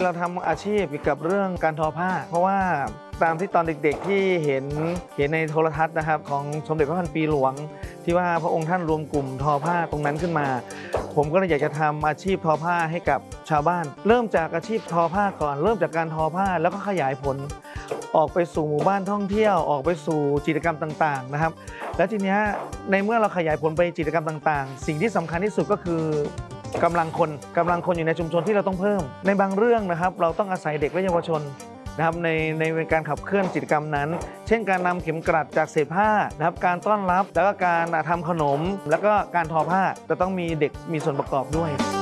เราทำอาชีพเกี่ยวกับเรื่องการทอผ้าเพราะว่าตามที่ตอนเด็กๆที่เห็นในโทรทัศน์นะครับของสมเด็จพระพันปีหลวงที่ว่าพระองค์ท่านรวมกลุ่มทอผ้าตรงนั้นขึ้นมาผมก็เลยอยากจะทำอาชีพทอผ้าให้กับชาวบ้านเริ่มจากอาชีพทอผ้าก่อนเริ่มจากการทอผ้าแล้วก็ขยายผลออกไปสู่หมู่บ้านท่องเที่ยวออกไปสู่กิจกรรมต่างๆนะครับแล้วทีนี้ในเมื่อเราขยายผลไปกิจกรรมต่างๆสิ่งที่สำคัญที่สุดก็คือกำลังคนอยู่ในชุมชนที่เราต้องเพิ่มในบางเรื่องนะครับเราต้องอาศัยเด็กและเยาวชนนะครับในการขับเคลื่อนกิจกรรมนั้นเช่นการนำเข็มกลัดจากเศษผ้านะครับการต้อนรับแล้วก็การทำขนมแล้วก็การทอผ้าจะต้องมีเด็กมีส่วนประกอบด้วย